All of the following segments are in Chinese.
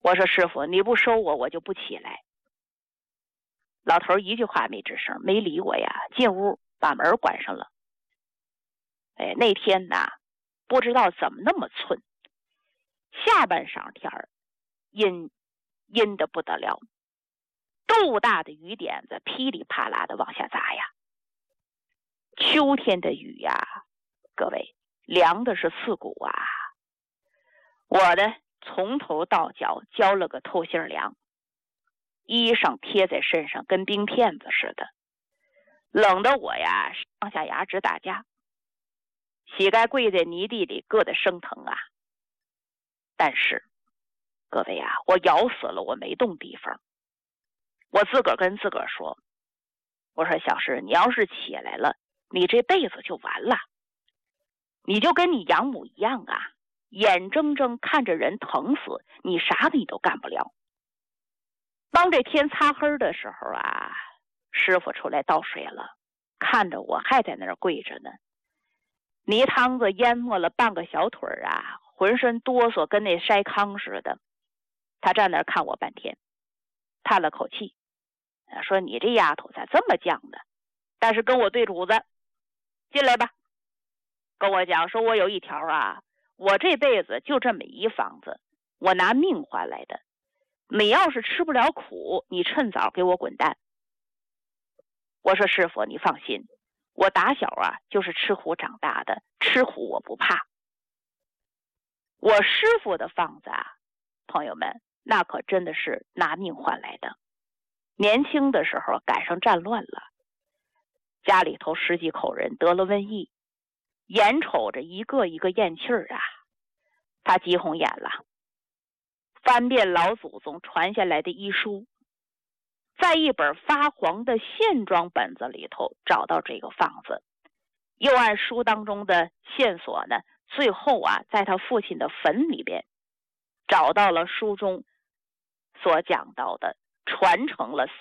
我说师傅，你不收我，我就不起来。老头一句话没吱声，没理我呀，进屋把门关上了。那天呐，不知道怎么那么寸，下半晌天阴的不得了，豆大的雨点子噼里啪啦的往下砸呀。秋天的雨呀，各位，凉的是刺骨啊。我的从头到脚浇了个透心凉，衣裳贴在身上跟冰片子似的，冷得我呀上下牙直打架，膝盖跪在泥地里硌得生疼啊。但是各位啊，我咬死了我没动地方。我自个儿跟自个儿说，我说小石，你要是起来了，你这辈子就完了，你就跟你养母一样啊，眼睁睁看着人疼死，你啥你都干不了。当这天擦黑的时候啊，师傅出来倒水了，看着我还在那儿跪着呢，泥汤子淹没了半个小腿啊，浑身哆嗦跟那筛糠似的。他站那儿看我半天，叹了口气，说你这丫头咋这么犟呢？但是跟我对主子进来吧，跟我讲说我有一条啊，我这辈子就这么一房子，我拿命换来的，你要是吃不了苦，你趁早给我滚蛋。我说师傅你放心，我打小啊就是吃苦长大的，吃苦我不怕。我师傅的房子啊，朋友们，那可真的是拿命换来的。年轻的时候赶上战乱了，家里头10几口人得了瘟疫，眼瞅着一个一个咽气儿啊，他急红眼了，翻遍老祖宗传下来的医书，在一本发黄的线装本子里头找到这个房子，又按书当中的线索呢，最后啊在他父亲的坟里边找到了书中所讲到的传承了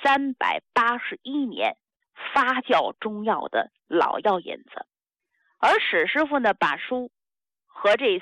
381年发酵中药的老药引子。而史师傅呢，把书和这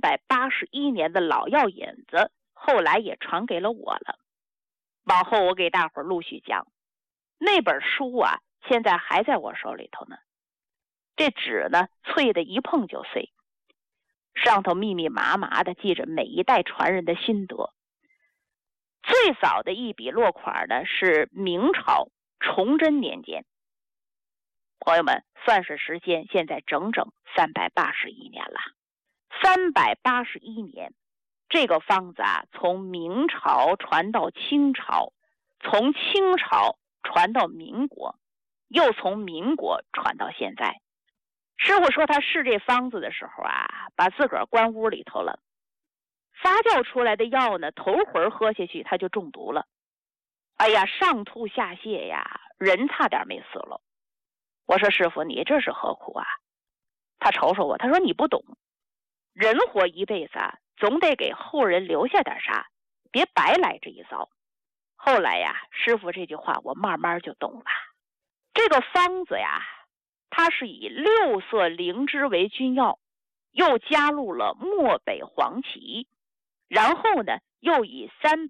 381年的老药引子后来也传给了我了。往后我给大伙儿陆续讲，那本书啊现在还在我手里头呢，这纸呢脆的一碰就碎，上头密密麻麻的记着每一代传人的心得。最早的一笔落款呢是明朝崇祯年间，朋友们算是时间，现在整整381年了。381年，这个方子啊，从明朝传到清朝，从清朝传到民国，又从民国传到现在。师傅说他试这方子的时候啊，把自个儿关屋里头了，发酵出来的药呢，头回喝下去他就中毒了。哎呀，上吐下泻呀，人差点没死了。我说师傅你这是何苦啊？他瞅瞅我，他说你不懂，人活一辈子啊，总得给后人留下点啥，别白来这一遭。后来呀，师傅这句话我慢慢就懂了。这个方子呀，它是以6色灵芝为君药，又加入了漠北黄芪，然后呢又以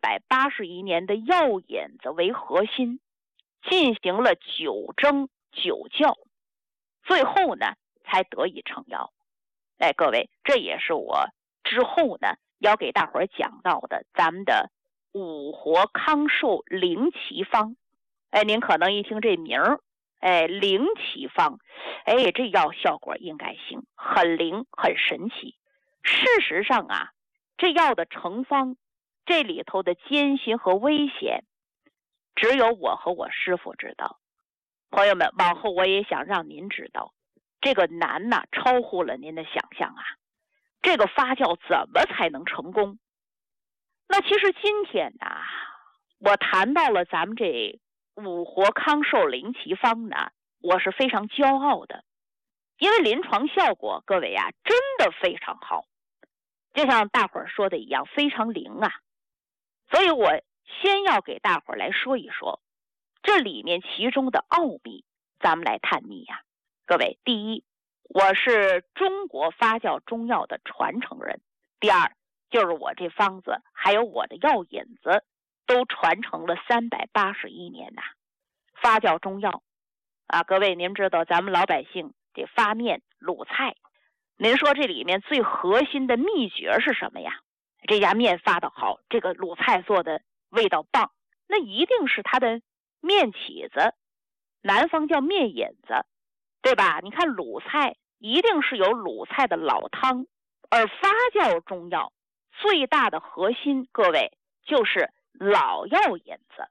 381年的药引子为核心，进行了9蒸9校，最后呢才得以成药。各位，这也是我之后呢要给大伙儿讲到的咱们的五活康寿灵奇方。您可能一听这名儿，灵奇方，这药效果应该行，很灵很神奇。事实上啊，这药的成方这里头的艰辛和危险，只有我和我师傅知道。朋友们，往后我也想让您知道，这个难呐，超乎了您的想象啊！这个发酵怎么才能成功？那其实今天呢，我谈到了咱们这五活康寿灵奇方呢，我是非常骄傲的，因为临床效果，各位啊，真的非常好，就像大伙儿说的一样，非常灵啊。所以我先要给大伙儿来说一说这里面其中的奥秘，咱们来探秘呀。各位，第一，我是中国发酵中药的传承人；第二， 就是我这方子还有我的药引子都传承了381年呐。发酵中药啊，各位您知道咱们老百姓这发面卤菜，您说这里面最核心的秘诀是什么呀？这家面发得好，这个卤菜做的味道棒，那一定是它的面起子，南方叫面引子，对吧？你看卤菜一定是有卤菜的老汤，而发酵中药最大的核心，各位就是老药引子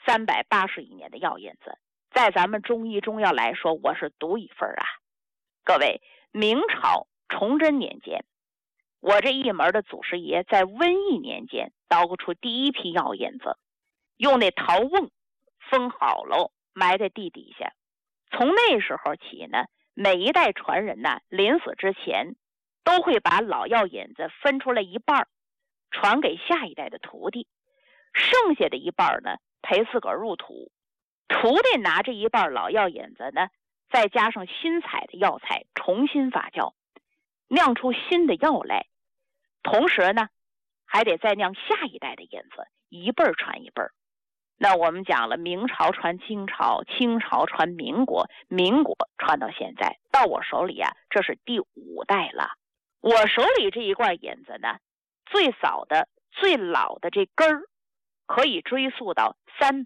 ，381年的药引子，在咱们中医中药来说，我是独一份啊。各位，明朝崇祯年间，我这一门的祖师爷在瘟疫年间捣鼓出第一批药引子，用那陶瓮封好了，埋在地底下。从那时候起呢，每一代传人呢，临死之前都会把老药引子分出来一半，传给下一代的徒弟，剩下的一半呢，陪自个儿入土。徒弟拿这一半老药引子呢，再加上新采的药材，重新发酵，酿出新的药来。同时呢，还得再酿下一代的引子，一辈儿传一辈儿。那我们讲了，明朝传清朝，清朝传民国，民国传到现在，到我手里啊，这是第5代了。我手里这一罐引子呢，最早的、最老的这根儿，可以追溯到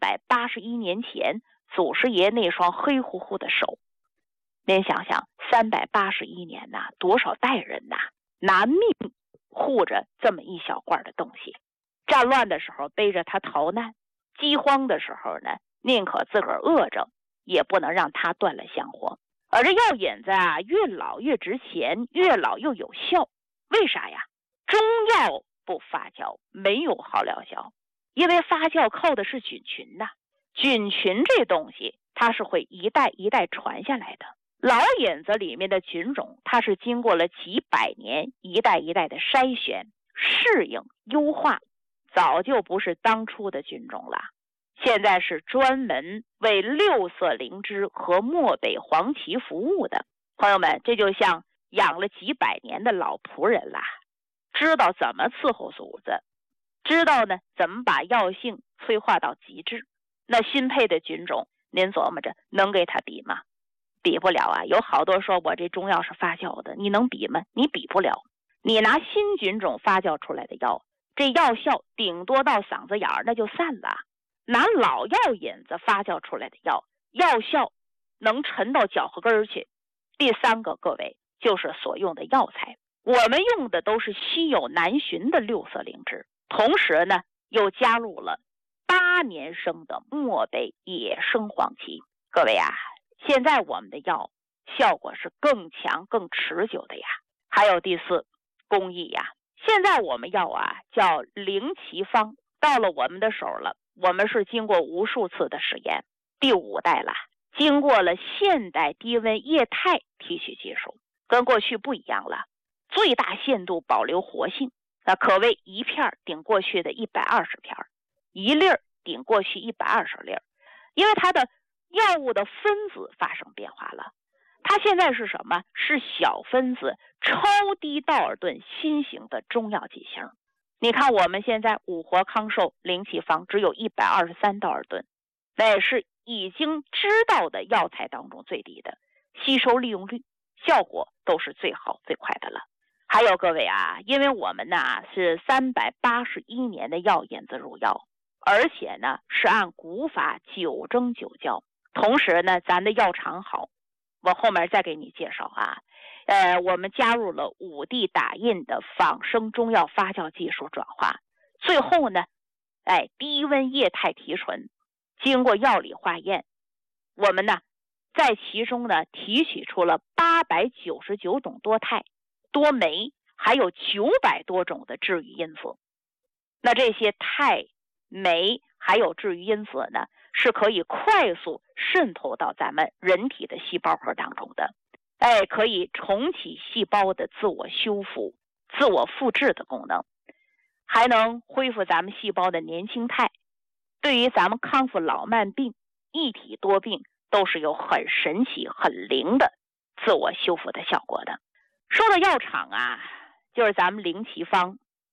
381年前祖师爷那双黑乎乎的手。您想想，381年呐，多少代人呐，拿命护着这么一小罐的东西。战乱的时候背着它逃难，饥荒的时候呢，宁可自个儿饿着，也不能让它断了香火。而这药引子啊，越老越值钱，越老又有效。为啥呀？中药不发酵，没有好疗效，因为发酵靠的是菌群呐。菌群这东西，它是会一代一代传下来的。老引子里面的菌种，它是经过了几百年一代一代的筛选、适应、优化，早就不是当初的菌种了。现在是专门为六色灵芝和漠北黄芪服务的。朋友们，这就像养了几百年的老仆人啦，知道怎么伺候主子，知道呢怎么把药性催化到极致。那新配的菌种，您琢磨着能给他比吗？比不了啊！有好多说我这中药是发酵的，你能比吗？你比不了。你拿新菌种发酵出来的药，这药效顶多到嗓子眼儿，那就散了。拿老药引子发酵出来的药，药效能沉到脚后跟儿去。第三个，各位就是所用的药材，我们用的都是稀有难寻的六色灵芝，同时呢又加入了8年生的漠北野生黄芪。各位啊，现在我们的药效果是更强更持久的呀。还有第4，工艺呀。现在我们药啊叫灵奇方，到了我们的手了，我们是经过无数次的实验，第5代了，经过了现代低温液态提取技术，跟过去不一样了，最大限度保留活性，可谓一片顶过去的120片，一粒顶过去120粒，因为它的药物的分子发生变化了。它现在是什么？是小分子超低道尔顿新型的中药剂型。你看我们现在五活康寿灵奇方只有123道尔顿，那也是已经知道的药材当中最低的，吸收利用率、效果都是最好最快的了。还有各位啊，因为我们呢是381年的药引子入药，而且呢是按古法9蒸9校，同时呢咱的药厂好，我后面再给你介绍啊。我们加入了5D 打印的仿生中药发酵技术转化，最后呢低温液态提纯，经过药理化验，我们呢在其中呢提取出了899种多肽多酶，还有900多种的治愈因子。那这些肽、酶还有治愈因子呢，是可以快速渗透到咱们人体的细胞核当中的，可以重启细胞的自我修复、自我复制的功能，还能恢复咱们细胞的年轻态，对于咱们康复老慢病、一体多病都是有很神奇、很灵的自我修复的效果的。说到药厂啊，就是咱们灵奇方，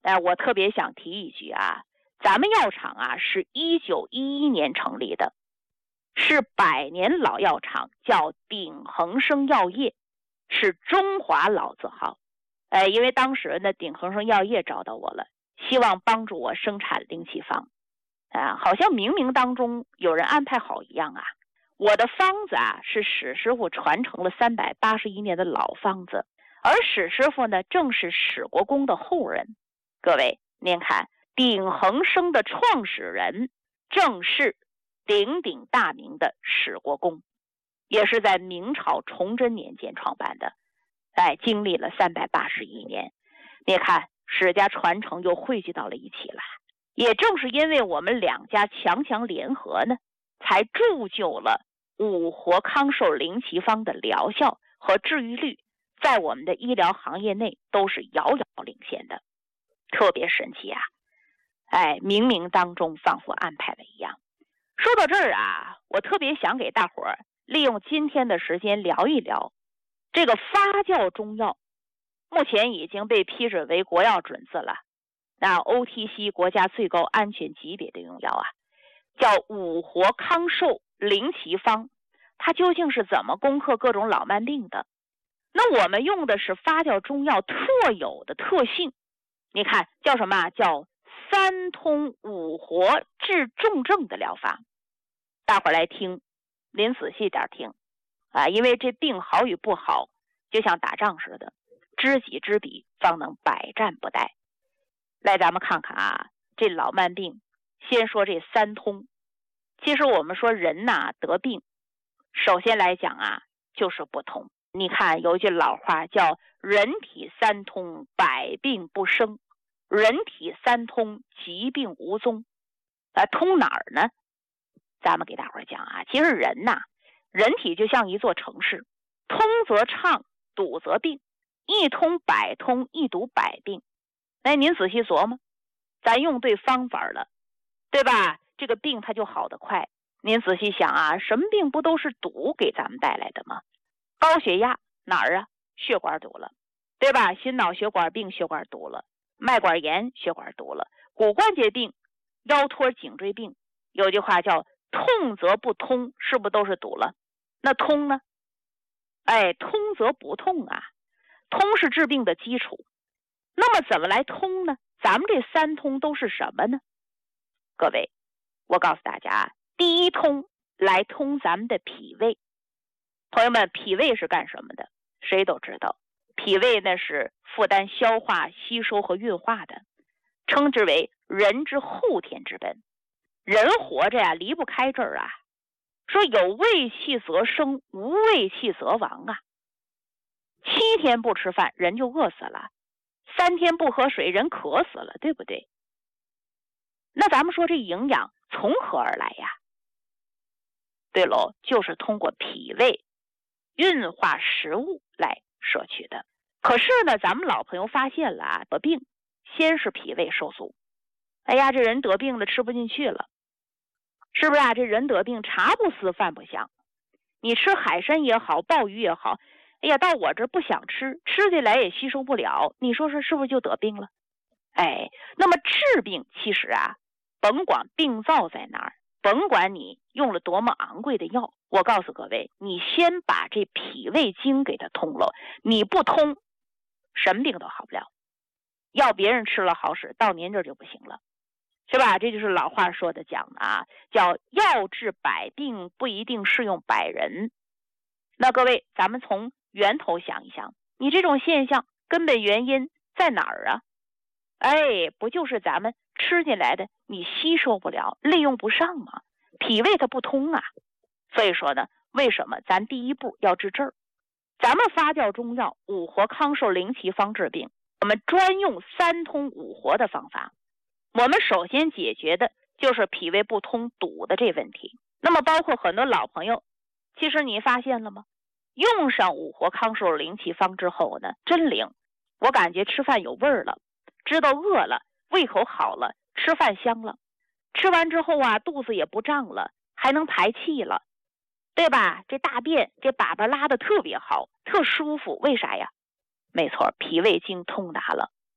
我特别想提一句啊，咱们药厂啊是1911年成立的，是100年老药厂，叫鼎恒生药业，是中华老字号。因为当时呢，鼎恒生药业找到我了，希望帮助我生产灵奇方。好像冥冥当中有人安排好一样啊。我的方子啊是史师傅传承了381年的老方子，而史师傅呢正是史国公的后人。各位，您看，鼎恒生的创始人正是鼎鼎大名的史国公，也是在明朝崇祯年间创办的。经历了381年，你看史家传承又汇聚到了一起了。也正是因为我们两家强强联合呢，才铸就了五活康寿灵奇方的疗效和治愈率，在我们的医疗行业内都是遥遥领先的，特别神奇啊！冥冥当中仿佛安排了一样。说到这儿啊，我特别想给大伙儿利用今天的时间聊一聊这个发酵中药，目前已经被批准为国药准字了。那 OTC 国家最高安全级别的用药啊，叫五活康寿灵奇方，它究竟是怎么攻克各种老慢病的？那我们用的是发酵中药特有的特性，你看叫什么？叫3通5活治重症的疗法。大伙儿来听，您仔细点听因为这病好与不好就像打仗似的，知己知彼，方能百战不殆。来，咱们看看啊，这老慢病，先说这3通。其实我们说人呐得病，首先来讲啊，就是不通。你看有一句老话叫人体3通，百病不生；人体3通，疾病无踪。通哪儿呢？咱们给大伙儿讲啊，其实人呐，人体就像一座城市，通则畅，堵则病，一通百通，一堵百病。您仔细琢磨，咱用对方法了，对吧？这个病它就好得快。您仔细想啊，什么病不都是堵给咱们带来的吗？高血压哪儿啊？血管堵了，对吧？心脑血管病血管堵了，脉管炎血管堵了，骨关节病、腰托颈椎病，有句话叫痛则不通，是不是都是堵了？那通呢？通则不痛啊，通是治病的基础。那么怎么来通呢？咱们这3通都是什么呢？各位，我告诉大家，第一通来通咱们的脾胃。朋友们，脾胃是干什么的？谁都知道，脾胃呢是负担消化、吸收和运化的，称之为人之后天之本。人活着呀，离不开这儿啊。说有胃气则生，无胃气则亡啊。7天不吃饭，人就饿死了。3天不喝水，人渴死了，对不对？那咱们说这营养从何而来呀？对喽，就是通过脾胃运化食物来摄取的。可是呢，咱们老朋友发现了得病先是脾胃受阻。这人得病了，吃不进去了，是不是这人得病，茶不思饭不想。你吃海参也好，鲍鱼也好，到我这不想吃，吃进来也吸收不了，你说是不是就得病了？那么治病其实甭管病灶在哪儿，甭管你用了多么昂贵的药，我告诉各位，你先把这脾胃经给它通了，你不通，什么病都好不了。药别人吃了好使，到您这就不行了，是吧？这就是老话说的讲的叫药治百病，不一定适用百人。那各位，咱们从源头想一想，你这种现象根本原因在哪儿啊？不就是咱们吃进来的你吸收不了，利用不上吗？脾胃它不通啊。所以说呢，为什么咱第一步要治这儿？咱们发酵中药五活康寿灵奇方治病，我们专用3通5活的方法。我们首先解决的就是脾胃不通堵的这问题。那么包括很多老朋友，其实你发现了吗？用上五活康寿灵奇方之后呢，真灵，我感觉吃饭有味儿了，知道饿了，胃口好了，吃饭香了，吃完之后肚子也不胀了，还能排气了，对吧？这大便这粑粑拉的特别好，特舒服。为啥呀？没错，脾胃经通达了。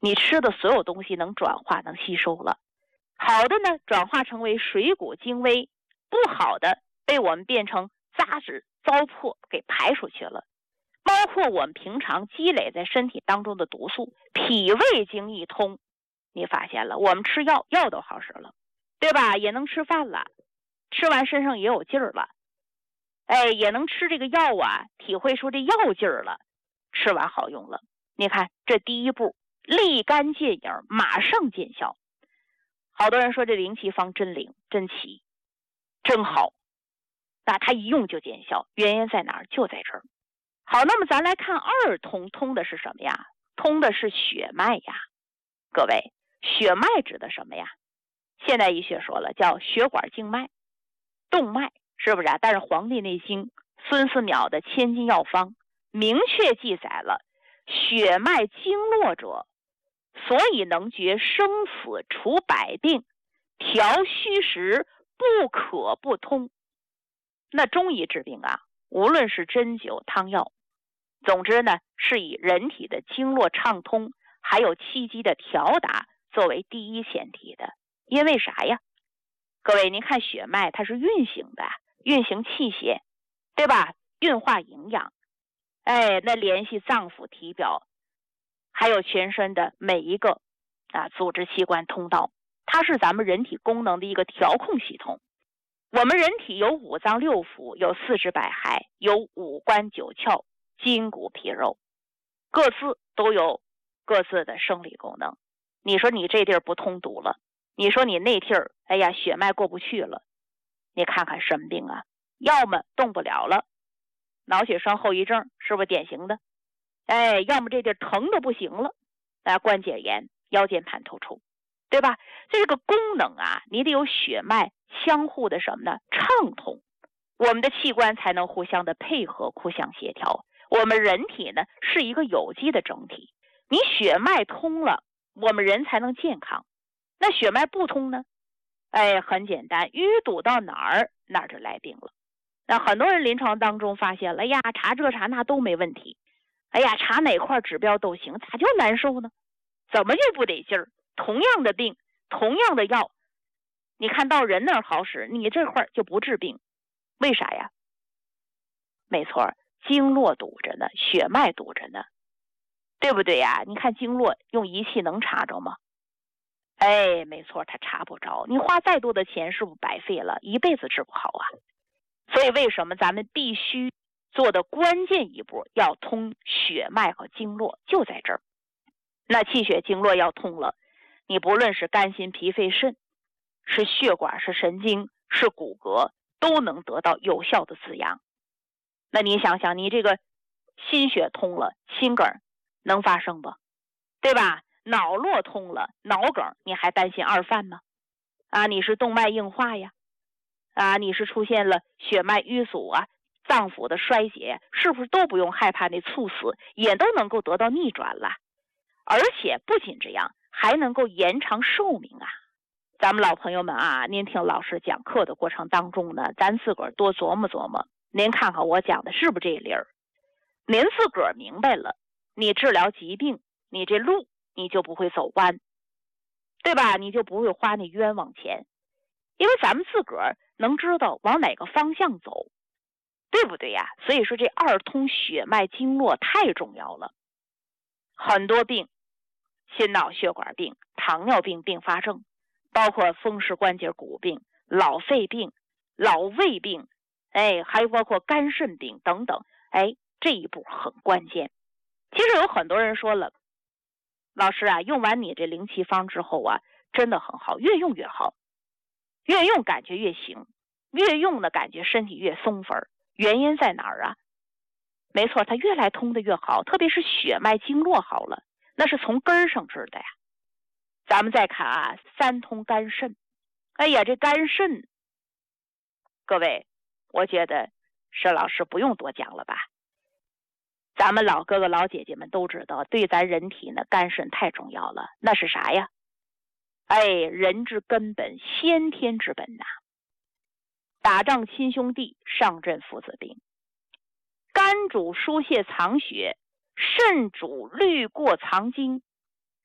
你吃的所有东西能转化能吸收了，好的呢转化成为水谷精微，不好的被我们变成杂质糟粕给排出去了。包括我们平常积累在身体当中的毒素，脾胃经一通，你发现了我们吃药都好使了，对吧？也能吃饭了，吃完身上也有劲儿了，也能吃这个药啊，体会出这药劲儿了，吃完好用了。你看这第一步立竿见影，马上见效。好多人说这灵气方真灵真奇真好，那它一用就见效，原因在哪儿？就在这儿。好，那么咱来看二通，通的是什么呀？通的是血脉呀。各位，血脉指的什么呀？现代医学说了，叫血管静脉、动脉，是不是啊？但是《黄帝内经》孙思邈的千金药方明确记载了，血脉经络者，所以能决生死，除百病，调虚实，不可不通。那中医治病啊，无论是针灸、汤药，总之呢，是以人体的经络畅通，还有气机的调达作为第一前提的。因为啥呀？各位，您看血脉它是运行的，运行气血，对吧？运化营养，那联系脏腑体表，还有全身的每一个组织器官通道，它是咱们人体功能的一个调控系统。我们人体有五脏六腑，有四肢百骸，有五官九窍，筋骨皮肉，各自都有各自的生理功能。你说你这地儿不通堵了，你说你那地儿血脉过不去了，你看看什么病啊？要么动不了了，脑血栓后遗症是不是典型的？要么这地儿疼的不行了，关节炎、腰间盘突出，对吧？这个功能啊，你得有血脉相互的什么呢？畅通，我们的器官才能互相的配合，互相协调。我们人体呢是一个有机的整体，你血脉通了，我们人才能健康。那血脉不通呢？很简单，淤堵到哪儿，哪儿就来病了。那很多人临床当中发现了，查这查那都没问题，查哪块指标都行，咋就难受呢？怎么就不得劲儿？同样的病，同样的药，你看到人那儿好使，你这块就不治病，为啥呀？没错，经络堵着呢，血脉堵着呢，对不对呀？你看经络用仪器能查着吗？没错，他查不着，你花再多的钱是不是白费了？一辈子治不好啊。所以为什么咱们必须做的关键一步要通血脉和经络，就在这儿。那气血经络要通了，你不论是肝心脾肺肾，是血管是神经是骨骼，都能得到有效的滋养。那你想想，你这个心血通了，心梗能发生不？对吧？脑络通了，脑梗你还担心二犯吗？你是动脉硬化呀，你是出现了血脉淤阻啊，脏腑的衰竭，是不是都不用害怕那猝死，也都能够得到逆转了？而且不仅这样，还能够延长寿命啊！咱们老朋友们您听老师讲课的过程当中呢，咱自个儿多琢磨琢磨，您看看我讲的是不是这理儿？您自个儿明白了，你治疗疾病，你这路你就不会走弯，对吧？你就不会花那冤枉钱，因为咱们自个儿能知道往哪个方向走，对不对呀？所以说这二通血脉经络太重要了。很多病，心脑血管病、糖尿病并发症，包括风湿关节骨病、老肺病、老胃病，还有包括肝肾病等等，这一步很关键。其实有很多人说了，老师用完你这灵气方之后真的很好，越用越好，越用感觉越行，越用呢感觉身体越松弛。原因在哪儿啊？没错，它越来通的越好，特别是血脉经络好了，那是从根儿上治的呀。咱们再看三通肝肾，这肝肾，各位，我觉得沈老师不用多讲了吧？咱们老哥哥老姐姐们都知道，对咱人体呢，肝肾太重要了。那是啥呀？人之根本，先天之本呐。打仗亲兄弟，上阵父子兵。肝主疏泄藏血，肾主滤过藏精。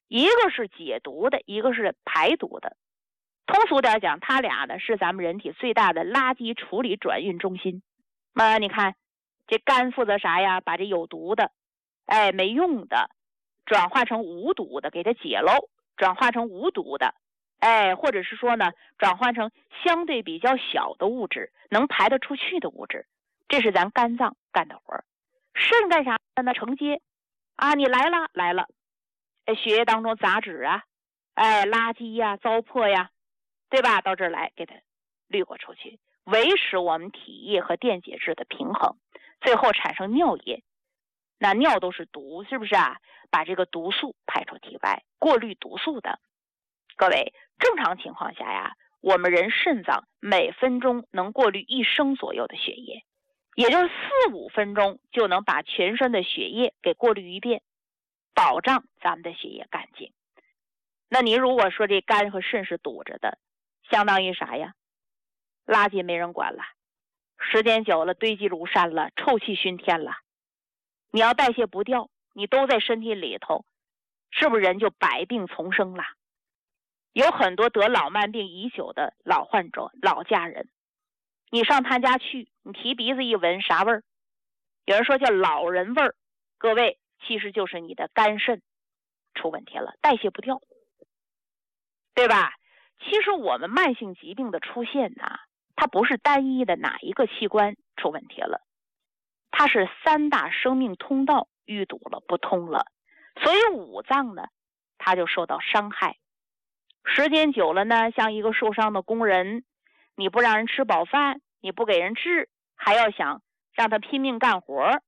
一个是解毒的，一个是排毒的。通俗点讲，它俩呢是咱们人体最大的垃圾处理转运中心。你看这肝负责啥呀？把这有毒的没用的转化成无毒的，给它解喽，转化成无毒的，或者是说呢，转换成相对比较小的物质，能排得出去的物质。这是咱肝脏干的活。肾干啥呢？承接你来了，血液当中杂质啊，垃圾呀、糟粕呀，对吧？到这儿来给它滤过出去，维持我们体液和电解质的平衡，最后产生尿液。那尿都是毒，是不是啊？把这个毒素排出体外，过滤毒素的。各位，正常情况下呀，我们人肾脏每分钟能过滤1升左右的血液，也就是4-5分钟就能把全身的血液给过滤一遍，保障咱们的血液干净。那你如果说这肝和肾是堵着的，相当于啥呀？垃圾没人管了，时间久了堆积如山了，臭气熏天了。你要代谢不掉，你都在身体里头，是不是人就百病丛生了？有很多得老慢病已久的老患者、老家人，你上他家去，你提鼻子一闻，啥味儿？有人说叫老人味儿，各位，其实就是你的肝肾出问题了，代谢不掉，对吧？其实我们慢性疾病的出现它不是单一的哪一个器官出问题了，它是3大生命通道淤堵了，不通了，所以五脏呢，它就受到伤害。时间久了呢，像一个受伤的工人，你不让人吃饱饭，你不给人治，还要想让他拼命干活，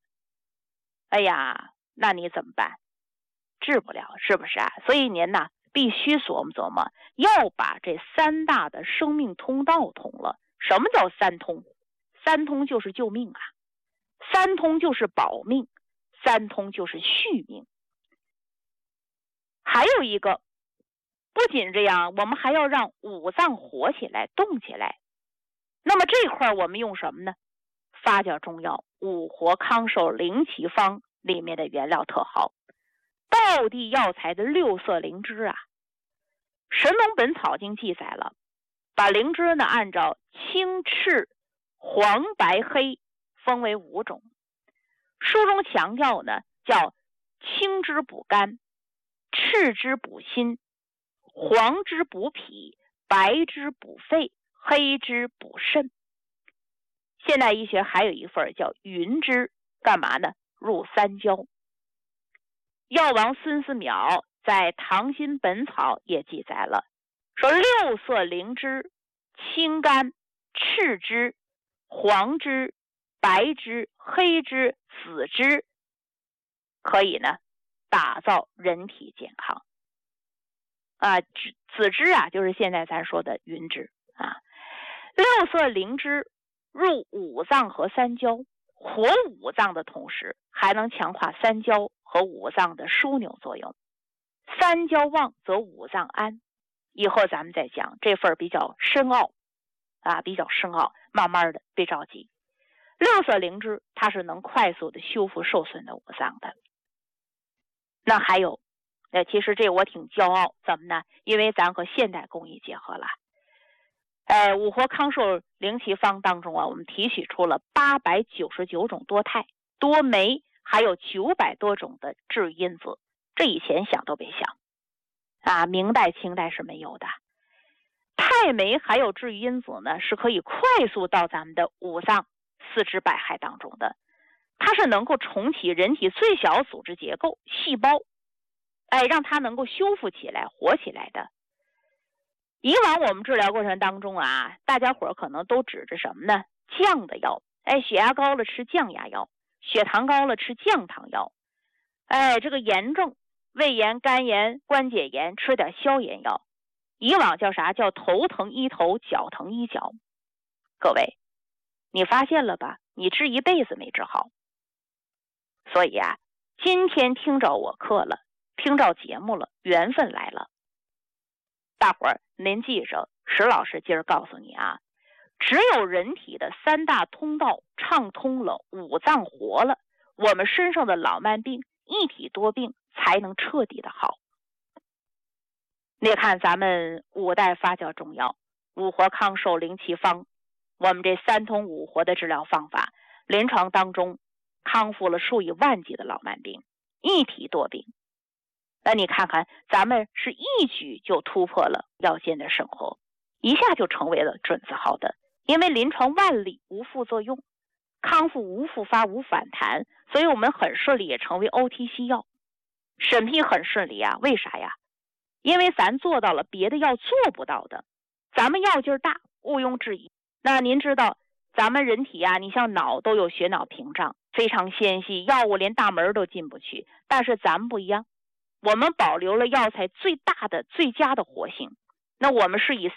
那你怎么办？治不了，是不是啊？所以您呢，必须琢磨琢磨，要把这3大的生命通道通了。什么叫3通？3通就是救命啊，3通就是保命，3通就是续命。还有一个，不仅这样，我们还要让五脏活起来、动起来。那么这块我们用什么呢？发酵中药五活康寿灵奇方里面的原料特好，道地药材的6色灵芝啊。神农本草经记载了，把灵芝呢按照青、赤、黄、白、黑分为5种。书中强调呢，叫青汁补肝，赤汁补心，黄汁补脾，白汁补肺，黑汁补肾。现代医学还有一份叫云芝，干嘛呢？入3焦。药王孙思邈在《唐新本草》也记载了，说6色灵芝，青肝、赤汁、黄汁、白汁、黑汁、紫汁，可以呢打造人体健康。紫汁就是现在咱说的云芝6色灵芝入五脏和3焦，活五脏的同时，还能强化3焦和五脏的枢纽作用。3焦旺则五脏安。以后咱们再讲，这份比较深奥比较深奥，慢慢的，别着急。6色灵芝它是能快速的修复受损的五脏的。那还有其实这我挺骄傲，怎么呢？因为咱和现代工艺结合了。五活康寿灵奇方当中我们提取出了899种多肽、多酶，还有900多种的治愈因子。这以前想都别想明代、清代是没有的。肽酶还有治愈因子呢，是可以快速到咱们的五脏、四肢百骸当中的。它是能够重启人体最小组织结构细胞，让它能够修复起来、活起来的。以往我们治疗过程当中大家伙可能都指着什么呢？降的药，血压高了吃降压药，血糖高了吃降糖药，这个炎症，胃炎、肝炎、关节炎吃点消炎药。以往叫啥？叫头疼医头，脚疼医脚。各位，你发现了吧？你治一辈子没治好。所以今天听着我课了，听着节目了，缘分来了。大伙儿您记着，石老师今儿告诉你只有人体的3大通道畅通了，五脏活了，我们身上的老慢病、一体多病才能彻底的好。 你看咱们5代发酵中药五活康寿灵奇方，我们这3通5活的治疗方法，临床当中康复了数以万计的老慢病，一体多病。那你看看，咱们是一举就突破了药监的审核，一下就成为了准字号的，因为临床万里无副作用，康复无复发无反弹，所以我们很顺利也成为 OTC 药，审批很顺利啊。为啥呀？因为咱做到了别的药做不到的，咱们药劲儿大，毋庸置疑。那您知道咱们人体啊，你像脑都有血脑屏障，非常纤细，药物连大门都进不去，但是咱们不一样，我们保留了药材最大的最佳的活性。那我们是以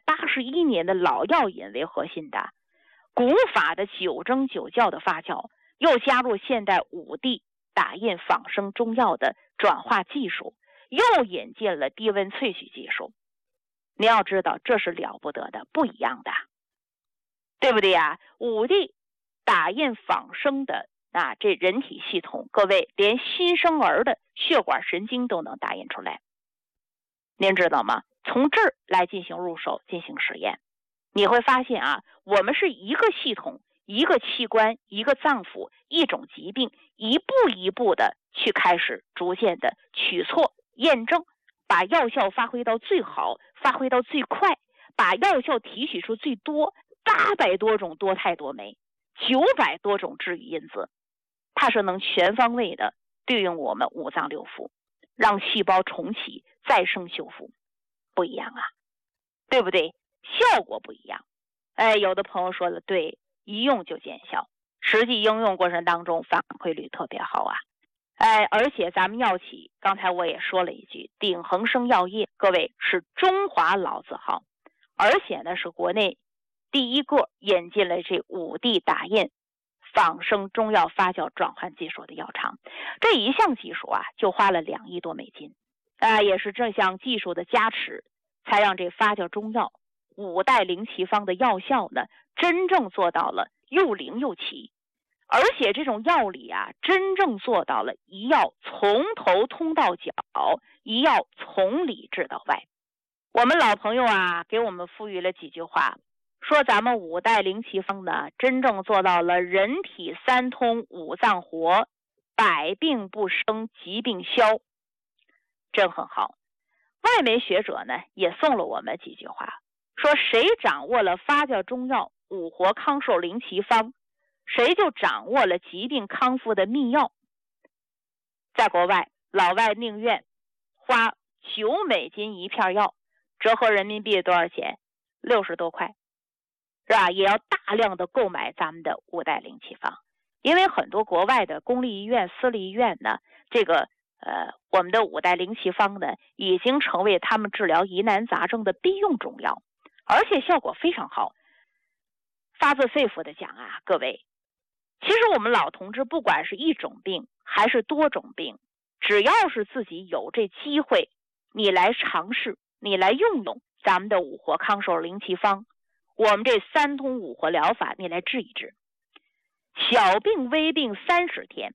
381年的老药引为核心的，古法的9蒸9酵的发酵，又加入现代5D 打印仿生中药的转化技术，又引进了低温萃取技术。你要知道这是了不得的，不一样的，对不对呀？5D 打印仿生的这人体系统，各位连新生儿的血管神经都能打印出来，您知道吗？从这儿来进行入手进行实验，你会发现啊，我们是一个系统一个器官一个脏腑一种疾病，一步一步的去开始逐渐的取错验证，把药效发挥到最好，发挥到最快，把药效提取出最多，800多种多肽多酶，900多种治愈因子，它是能全方位的对应我们5脏6腑，让细胞重启再生修复。不一样啊，对不对？效果不一样。有的朋友说了，对，一用就见效，实际应用过程当中反馈率特别好啊。而且咱们药企刚才我也说了一句，鼎恒生药业，各位是中华老字号，而且呢是国内第一个引进了这5D 打印仿生中药发酵转换技术的药厂。这一项技术啊，就花了2亿多美金。也是这项技术的加持，才让这发酵中药5代灵奇方的药效呢，真正做到了又灵又奇，而且这种药理啊，真正做到了一药从头通到脚，一药从里治到外。我们老朋友啊，给我们赋予了几句话，说咱们5代灵奇方呢，真正做到了人体3通5脏活，百病不生，疾病消。真很好。外媒学者呢也送了我们几句话，说谁掌握了发酵中药5活康寿灵奇方，谁就掌握了疾病康复的秘药。在国外，老外宁愿花9美金一片药，折合人民币多少钱？60多块，是吧？也要大量的购买咱们的5代灵奇方，因为很多国外的公立医院、私立医院呢，这个我们的5代灵奇方呢，已经成为他们治疗疑难杂症的必用中药，而且效果非常好。发自肺腑的讲啊，各位，其实我们老同志不管是一种病还是多种病，只要是自己有这机会，你来尝试，你来用咱们的5活康寿灵奇方，我们这3通5活疗法，你来治一治。小病微病30天，